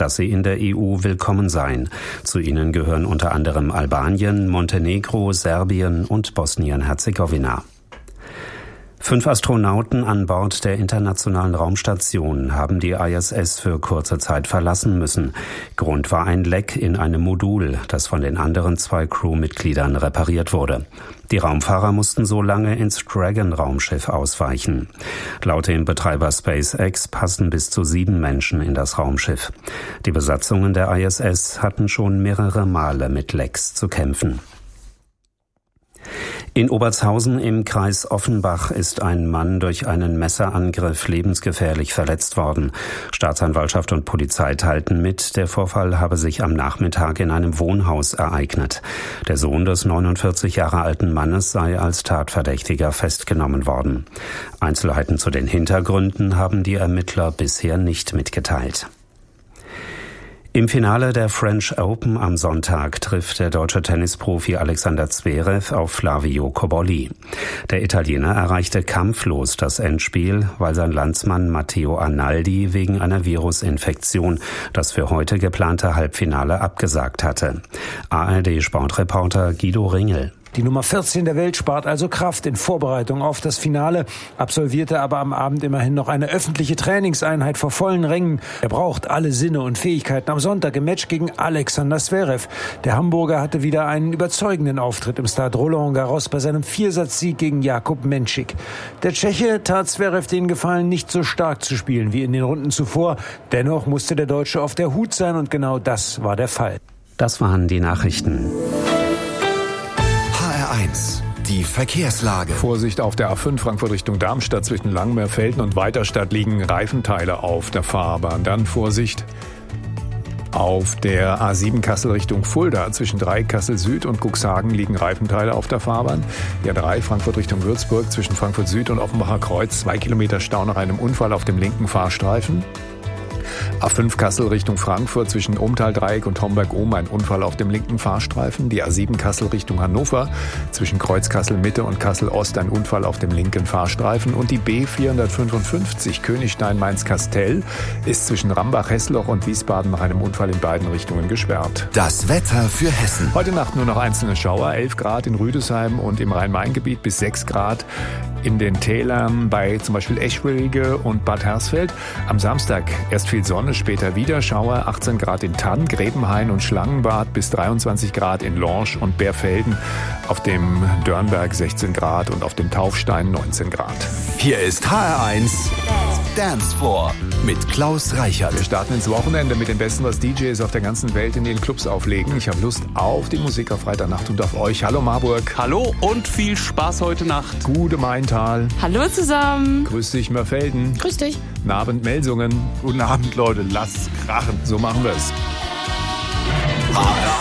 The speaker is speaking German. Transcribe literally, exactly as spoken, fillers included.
dass sie in der E U willkommen seien. Zu ihnen gehören unter anderem Albanien, Montenegro, Serbien und Bosnien-Herzegowina. Fünf Astronauten an Bord der Internationalen Raumstation haben die I S S für kurze Zeit verlassen müssen. Grund war ein Leck in einem Modul, das von den anderen zwei Crewmitgliedern repariert wurde. Die Raumfahrer mussten so lange ins Dragon-Raumschiff ausweichen. Laut dem Betreiber SpaceX passen bis zu sieben Menschen in das Raumschiff. Die Besatzungen der I S S hatten schon mehrere Male mit Lecks zu kämpfen. In Obertshausen im Kreis Offenbach ist ein Mann durch einen Messerangriff lebensgefährlich verletzt worden. Staatsanwaltschaft und Polizei teilten mit, der Vorfall habe sich am Nachmittag in einem Wohnhaus ereignet. Der Sohn des neunundvierzig Jahre alten Mannes sei als Tatverdächtiger festgenommen worden. Einzelheiten zu den Hintergründen haben die Ermittler bisher nicht mitgeteilt. Im Finale der French Open am Sonntag trifft der deutsche Tennisprofi Alexander Zverev auf Flavio Cobolli. Der Italiener erreichte kampflos das Endspiel, weil sein Landsmann Matteo Arnaldi wegen einer Virusinfektion das für heute geplante Halbfinale abgesagt hatte. A R D-Sportreporter Guido Ringel. Die Nummer vierzehn der Welt spart also Kraft in Vorbereitung auf das Finale, absolvierte aber am Abend immerhin noch eine öffentliche Trainingseinheit vor vollen Rängen. Er braucht alle Sinne und Fähigkeiten am Sonntag im Match gegen Alexander Zverev. Der Hamburger hatte wieder einen überzeugenden Auftritt im Stade Roland Garros bei seinem Viersatzsieg gegen Jakub Menšik. Der Tscheche tat Zverev den Gefallen, nicht so stark zu spielen wie in den Runden zuvor. Dennoch musste der Deutsche auf der Hut sein und genau das war der Fall. Das waren die Nachrichten. eins. Die Verkehrslage. Vorsicht auf der A fünf Frankfurt Richtung Darmstadt zwischen Langmeerfelden und Weiterstadt liegen Reifenteile auf der Fahrbahn. Dann Vorsicht auf der A sieben Kassel Richtung Fulda zwischen Dreieck Kassel Süd und Cuxhagen liegen Reifenteile auf der Fahrbahn. Die A drei Frankfurt Richtung Würzburg zwischen Frankfurt Süd und Offenbacher Kreuz zwei Kilometer Stau nach einem Unfall auf dem linken Fahrstreifen. A fünf Kassel Richtung Frankfurt zwischen Umtal-Dreieck und Homberg-Ohm ein Unfall auf dem linken Fahrstreifen. Die A sieben Kassel Richtung Hannover zwischen Kreuz Kassel-Mitte und Kassel-Ost ein Unfall auf dem linken Fahrstreifen. Und die B vierhundertfünfundfünfzig Königstein-Mainz-Kastell ist zwischen Rambach-Hessloch und Wiesbaden nach einem Unfall in beiden Richtungen gesperrt. Das Wetter für Hessen. Heute Nacht nur noch einzelne Schauer, elf Grad in Rüdesheim und im Rhein-Main-Gebiet bis sechs Grad in den Tälern bei zum Beispiel Eschwege und Bad Hersfeld. Am Samstag erst viel Sonne, später wieder Schauer, achtzehn Grad in Thann, Grebenhain und Schlangenbad bis dreiundzwanzig Grad in Lorsch und Bärfelden, auf dem Dörnberg sechzehn Grad und auf dem Taufstein neunzehn Grad. Hier ist H R eins Dance Floor mit Klaus Reichert. Wir starten ins Wochenende mit den Besten, was D Js auf der ganzen Welt in den Clubs auflegen. Ich habe Lust auf die Musik auf Freitagnacht und auf euch. Hallo Marburg. Hallo und viel Spaß heute Nacht. Gute Maintal. Hallo zusammen. Grüß dich Mörfelden. Grüß dich. Guten Abend Melsungen. Guten Abend Leute, lasst krachen. So machen wir es. H R